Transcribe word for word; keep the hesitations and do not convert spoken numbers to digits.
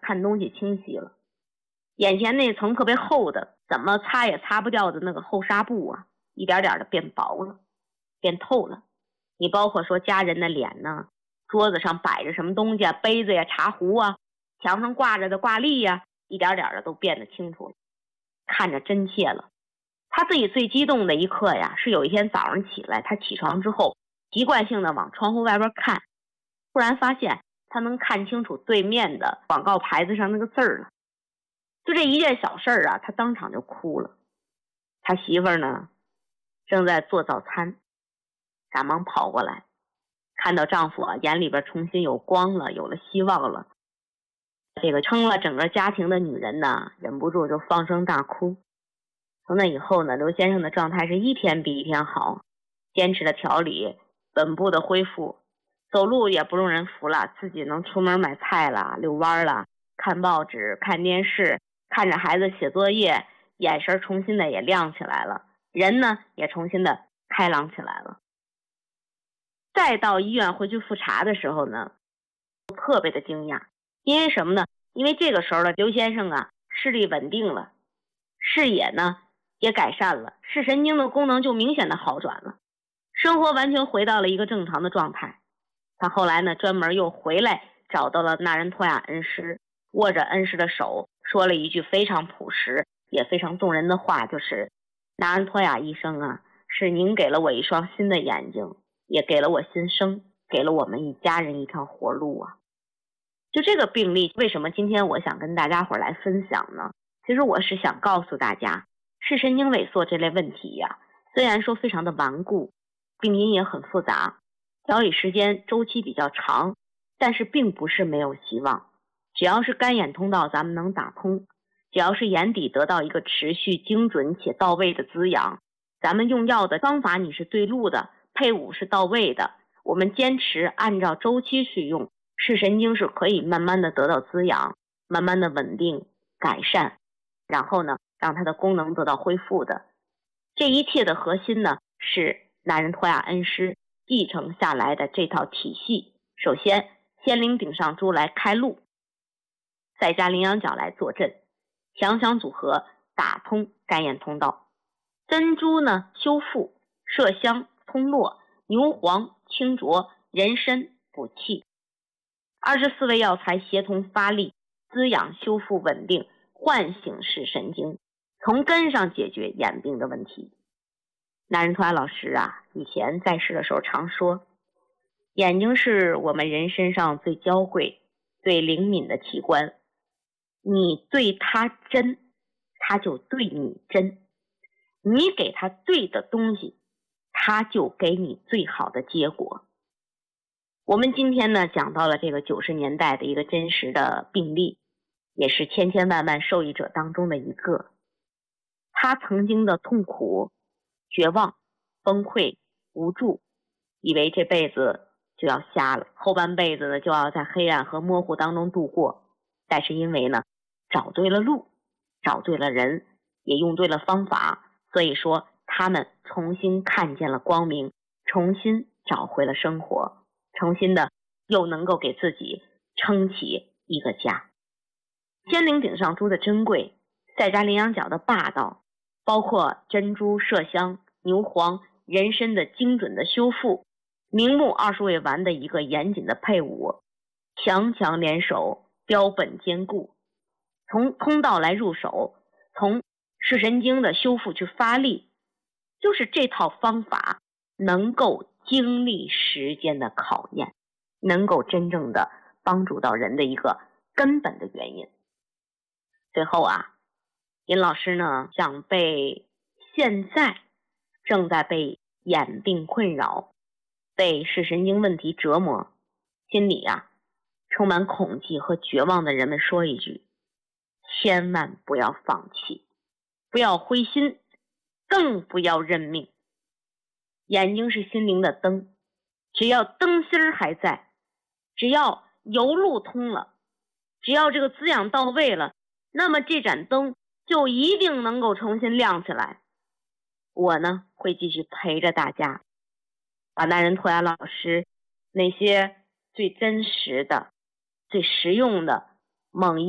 看东西清晰了，眼前那层特别厚的怎么擦也擦不掉的那个厚纱布啊，一点点的变薄了，变透了。你包括说家人的脸呢，桌子上摆着什么东西啊，杯子呀、茶壶啊，墙上挂着的挂历呀，一点点的都变得清楚了，看着真切了。他自己最激动的一刻呀，是有一天早上起来，他起床之后习惯性的往窗户外边看，突然发现他能看清楚对面的广告牌子上那个字儿了。就这一件小事儿啊，他当场就哭了。他媳妇儿呢正在做早餐，赶忙跑过来，看到丈夫啊眼里边重新有光了，有了希望了。这个撑了整个家庭的女人呢，忍不住就放声大哭。从那以后呢，刘先生的状态是一天比一天好，坚持的调理，稳步的恢复，走路也不用人扶了，自己能出门买菜了，遛弯了，看报纸，看电视，看着孩子写作业，眼神重新的也亮起来了，人呢也重新的开朗起来了。再到医院回去复查的时候呢，特别的惊讶，因为什么呢？因为这个时候的刘先生啊，视力稳定了，视野呢也改善了，视神经的功能就明显的好转了，生活完全回到了一个正常的状态。他后来呢，专门又回来找到了纳仁托亚恩师，握着恩师的手，说了一句非常朴实也非常动人的话，就是纳仁托亚医生啊，是您给了我一双新的眼睛，也给了我新生，给了我们一家人一条活路啊。就这个病例，为什么今天我想跟大家伙来分享呢？其实我是想告诉大家，视神经萎缩这类问题呀、啊，虽然说非常的顽固，病因也很复杂，调理时间周期比较长，但是并不是没有希望。只要是干眼通道咱们能打通，只要是眼底得到一个持续精准且到位的滋养，咱们用药的方法你是对路的，配伍是到位的，我们坚持按照周期去用，视神经是可以慢慢的得到滋养，慢慢的稳定改善，然后呢让它的功能得到恢复的。这一切的核心呢是纳仁托亚恩师继承下来的这套体系。首先仙灵顶上珠来开路，再加羚羊角来坐镇，强强组合打通干眼通道，珍珠呢修复，麝香通络，牛黄清浊，人参补气，二十四味药材协同发力，滋养修复稳定，唤醒视神经，从根上解决眼病的问题。纳仁托亚老师啊，以前在世的时候常说，眼睛是我们人身上最娇贵最灵敏的器官，你对它真，它就对你真，你给它对的东西，它就给你最好的结果。我们今天呢讲到了这个九十年代的一个真实的病例，也是千千万万受益者当中的一个。他曾经的痛苦、绝望、崩溃、无助，以为这辈子就要瞎了，后半辈子呢就要在黑暗和模糊当中度过。但是因为呢找对了路，找对了人，也用对了方法，所以说他们重新看见了光明，重新找回了生活，重新的又能够给自己撑起一个家。仙灵顶上珠的珍贵，再加羚羊角的霸道，包括珍珠、麝香、牛黄、人参的精准的修复，明目二十味丸的一个严谨的配伍，强强联手，标本兼顾，从通道来入手，从视神经的修复去发力，就是这套方法能够经历时间的考验，能够真正的帮助到人的一个根本的原因。最后啊，尹老师呢想被现在正在被眼病困扰，被视神经问题折磨，心里啊充满恐惧和绝望的人们说一句，千万不要放弃，不要灰心，更不要认命。眼睛是心灵的灯，只要灯芯儿还在，只要油路通了，只要这个滋养到位了，那么这盏灯就一定能够重新亮起来。我呢会继续陪着大家，把纳仁托亚老师那些最真实的最实用的猛